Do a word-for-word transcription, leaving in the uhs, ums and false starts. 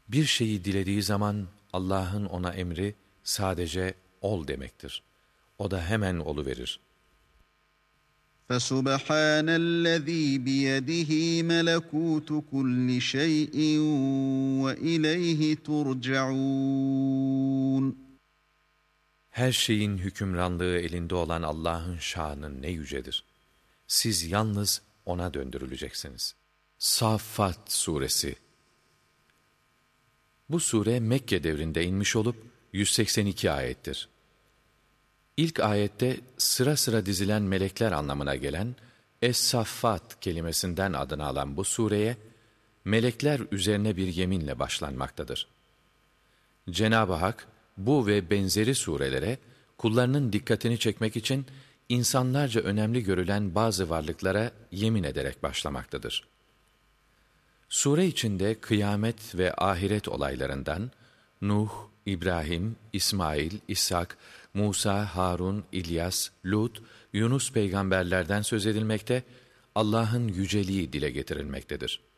Bir şeyi dilediği zaman Allah'ın ona emri sadece ol demektir. O da hemen oluverir. فَسُبْحَانَ الَّذ۪ي بِيَدِهِ مَلَكُوتُ كُلِّ شَيْءٍ وَاِلَيْهِ تُرْجَعُونَ. Her şeyin hükümranlığı elinde olan Allah'ın şanı ne yücedir. Siz yalnız O'na döndürüleceksiniz. Saffat Suresi. Bu sure Mekke devrinde inmiş olup yüz seksen iki ayettir. İlk ayette sıra sıra dizilen melekler anlamına gelen Es-Saffat kelimesinden adını alan bu sureye melekler üzerine bir yeminle başlanmaktadır. Cenab-ı Hak bu ve benzeri surelere kullarının dikkatini çekmek için insanlarca önemli görülen bazı varlıklara yemin ederek başlamaktadır. Sure içinde kıyamet ve ahiret olaylarından Nuh, İbrahim, İsmail, İshak, Musa, Harun, İlyas, Lut, Yunus peygamberlerden söz edilmekte, Allah'ın yüceliği dile getirilmektedir.